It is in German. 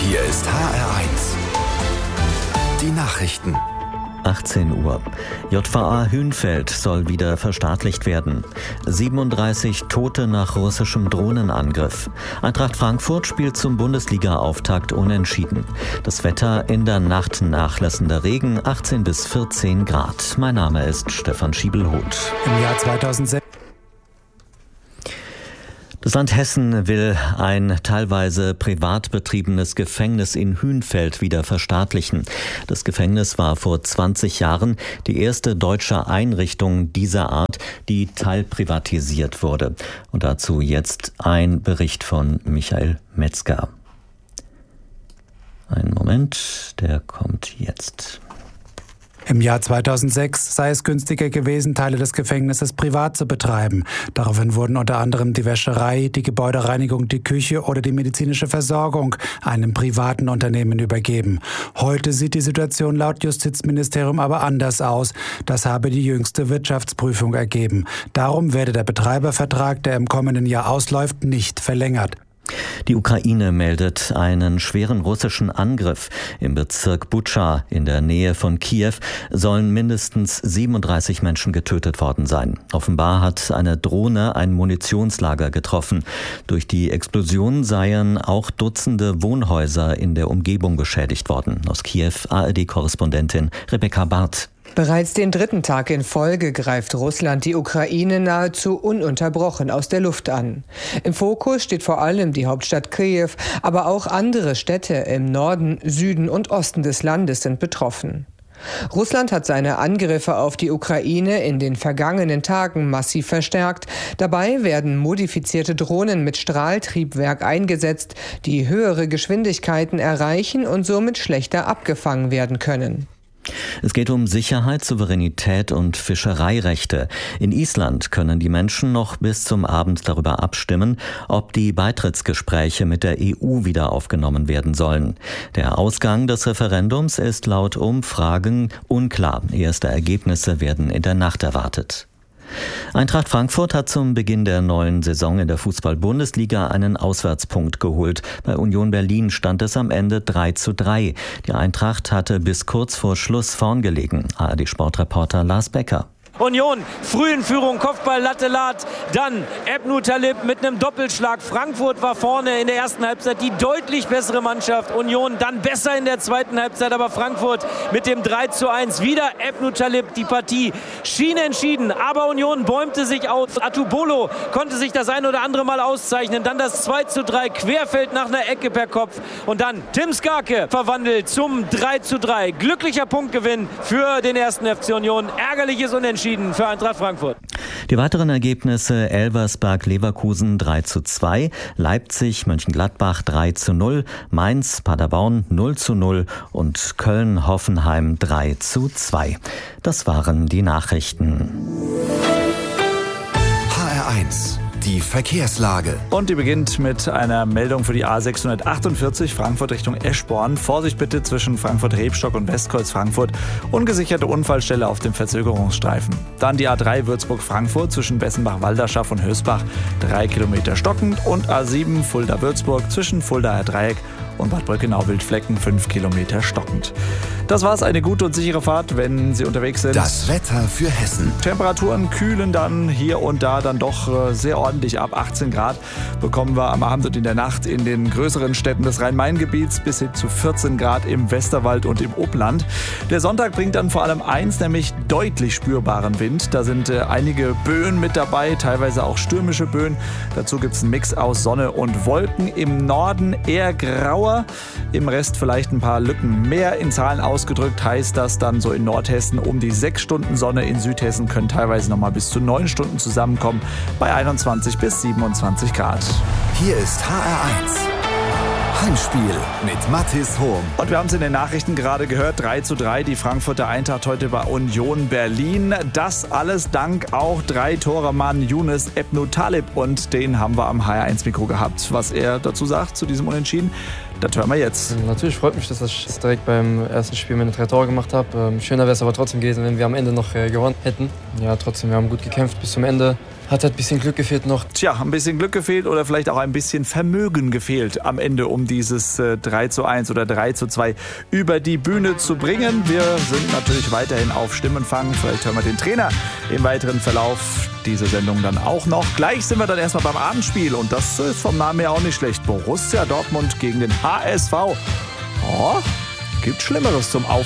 Hier ist HR1. Die Nachrichten. 18 Uhr. JVA Hünfeld soll wieder verstaatlicht werden. 37 Tote nach russischem Drohnenangriff. Eintracht Frankfurt spielt zum Bundesliga-Auftakt unentschieden. Das Wetter in der Nacht nachlassender Regen, 18 bis 14 Grad. Mein Name ist Stefan Schiebelhuth. Im Jahr 2006. Das Land Hessen will ein teilweise privat betriebenes Gefängnis in Hünfeld wieder verstaatlichen. Das Gefängnis war vor 20 Jahren die erste deutsche Einrichtung dieser Art, die teilprivatisiert wurde. Und dazu jetzt ein Bericht von Michael Metzger. Einen Moment, der kommt jetzt. Im Jahr 2006 sei es günstiger gewesen, Teile des Gefängnisses privat zu betreiben. Daraufhin wurden unter anderem die Wäscherei, die Gebäudereinigung, die Küche oder die medizinische Versorgung einem privaten Unternehmen übergeben. Heute sieht die Situation laut Justizministerium aber anders aus. Das habe die jüngste Wirtschaftsprüfung ergeben. Darum werde der Betreibervertrag, der im kommenden Jahr ausläuft, nicht verlängert. Die Ukraine meldet einen schweren russischen Angriff. Im Bezirk Butscha in der Nähe von Kiew sollen mindestens 37 Menschen getötet worden sein. Offenbar hat eine Drohne ein Munitionslager getroffen. Durch die Explosion seien auch Dutzende Wohnhäuser in der Umgebung beschädigt worden. Aus Kiew ARD-Korrespondentin Rebecca Barth. Bereits den dritten Tag in Folge greift Russland die Ukraine nahezu ununterbrochen aus der Luft an. Im Fokus steht vor allem die Hauptstadt Kiew, aber auch andere Städte im Norden, Süden und Osten des Landes sind betroffen. Russland hat seine Angriffe auf die Ukraine in den vergangenen Tagen massiv verstärkt. Dabei werden modifizierte Drohnen mit Strahltriebwerk eingesetzt, die höhere Geschwindigkeiten erreichen und somit schlechter abgefangen werden können. Es geht um Sicherheit, Souveränität und Fischereirechte. In Island können die Menschen noch bis zum Abend darüber abstimmen, ob die Beitrittsgespräche mit der EU wieder aufgenommen werden sollen. Der Ausgang des Referendums ist laut Umfragen unklar. Erste Ergebnisse werden in der Nacht erwartet. Eintracht Frankfurt hat zum Beginn der neuen Saison in der Fußball-Bundesliga einen Auswärtspunkt geholt. Bei Union Berlin stand es am Ende 3:3. Die Eintracht hatte bis kurz vor Schluss vorn gelegen. ARD-Sportreporter Lars Becker. Union früh in Führung, Kopfball, Latte Lat, dann Ebnu Talib mit einem Doppelschlag. Frankfurt war vorne in der ersten Halbzeit die deutlich bessere Mannschaft. Union dann besser in der zweiten Halbzeit, aber Frankfurt mit dem 3:1. Wieder Ebnu Talib, die Partie schien entschieden, aber Union bäumte sich aus. Atubolo konnte sich das ein oder andere Mal auszeichnen. Dann das 2:3, Querfeld nach einer Ecke per Kopf. Und dann Tim Skarke verwandelt zum 3:3. Glücklicher Punktgewinn für den ersten FC Union. Ärgerliches Unentschieden für Eintracht Frankfurt. Die weiteren Ergebnisse: Elversberg-Leverkusen 3:2, Leipzig-Mönchengladbach 3:0, Mainz-Paderborn 0:0 und Köln-Hoffenheim 3:2. Das waren die Nachrichten. HR1. Die Verkehrslage. Und die beginnt mit einer Meldung für die A648 Frankfurt Richtung Eschborn. Vorsicht bitte zwischen Frankfurt-Rebstock und Westkreuz-Frankfurt. Ungesicherte Unfallstelle auf dem Verzögerungsstreifen. Dann die A3 Würzburg-Frankfurt zwischen Bessenbach-Walderschaft und Hösbach 3 Kilometer stockend. Und A7 Fulda-Würzburg zwischen Fuldaer Dreieck und Bad Brückenau-Wildflecken 5 Kilometer stockend. Das war's, eine gute und sichere Fahrt, wenn Sie unterwegs sind. Das Wetter für Hessen. Temperaturen kühlen dann hier und da dann doch sehr ordentlich ab. 18 Grad bekommen wir am Abend und in der Nacht in den größeren Städten des Rhein-Main-Gebiets bis hin zu 14 Grad im Westerwald und im Upland. Der Sonntag bringt dann vor allem eins, nämlich deutlich spürbaren Wind. Da sind einige Böen mit dabei, teilweise auch stürmische Böen. Dazu gibt's einen Mix aus Sonne und Wolken. Im Norden eher grauer, im Rest vielleicht ein paar Lücken mehr. In Zahlen ausgedrückt heißt das dann so in Nordhessen um die 6 Stunden Sonne. In Südhessen können teilweise noch mal bis zu 9 Stunden zusammenkommen bei 21 bis 27 Grad. Hier ist HR1. Heimspiel mit Mathis Hohm. Und wir haben es in den Nachrichten gerade gehört, 3:3, die Frankfurter Eintracht heute bei Union Berlin. Das alles dank auch 3-Tore-Mann Younes Ebnu Talib. Und den haben wir am HR1-Mikro gehabt. Was er dazu sagt zu diesem Unentschieden, das hören wir jetzt. Natürlich freut mich, dass ich direkt beim ersten Spiel meine 3 Tore gemacht habe. Schöner wäre es aber trotzdem gewesen, wenn wir am Ende noch gewonnen hätten. Ja, trotzdem, wir haben gut gekämpft bis zum Ende. Hat halt ein bisschen Glück gefehlt noch. Tja, ein bisschen Glück gefehlt oder vielleicht auch ein bisschen Vermögen gefehlt am Ende, um dieses 3:1 oder 3:2 über die Bühne zu bringen. Wir sind natürlich weiterhin auf Stimmenfang. Vielleicht hören wir den Trainer im weiteren Verlauf dieser Sendung dann auch noch. Gleich sind wir dann erstmal beim Abendspiel und das ist vom Namen her auch nicht schlecht. Borussia Dortmund gegen den HSV. Oh, gibt Schlimmeres zum Aufstehen.